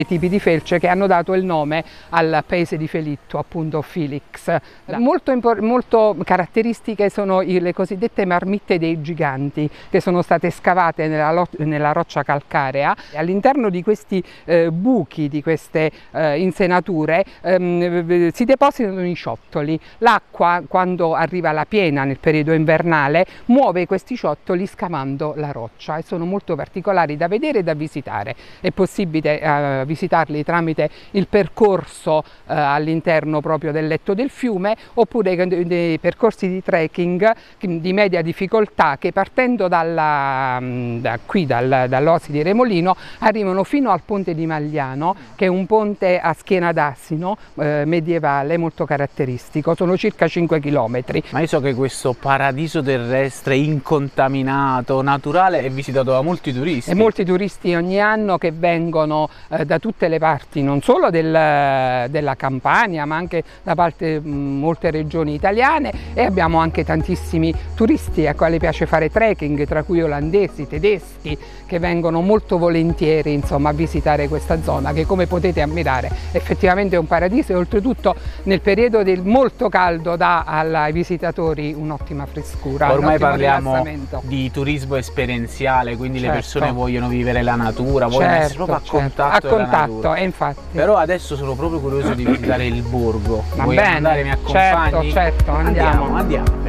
tipi di felce che hanno dato il nome al paese di Felitto, appunto Felix. Molto caratteristiche sono le cosiddette marmitte dei giganti, che sono state scavate nella roccia calcarea. All'interno di questi buchi, di queste insenature, si depositano i ciottoli. L'acqua, quando arriva la piena nel periodo invernale, muove questi ciottoli scavando la roccia e sono molto particolari da vedere e da visitare. È possibile visitarli tramite il percorso all'interno proprio del letto del fiume, oppure dei percorsi di trekking di media difficoltà che, partendo dall'Osi di Remolino, arrivano fino al ponte di Magliano, che è un ponte a schiena d'asino medievale molto caratteristico. Sono circa 5 chilometri. Ma io so che questo paradiso terrestre incontaminato, naturale, è visitato da molti turisti. E molti turisti ogni anno che vengono da tutte le parti, non solo della Campania, ma anche da molte regioni italiane, e abbiamo anche tantissimi turisti a quali piace fare trekking, tra cui olandesi, tedeschi, che vengono molto volentieri, insomma, a visitare questa zona che, come potete ammirare, effettivamente è un paradiso, e oltretutto nel periodo del molto caldo dà ai visitatori un'ottima frescura. Ormai parliamo di turismo esperienziale, quindi le persone vogliono vivere la natura, vogliono essere proprio a contatto della natura. Infatti. Però adesso sono proprio curioso di visitare il borgo. Va Vuoi bene, andare, mi accompagni? Certo, andiamo. Andiamo.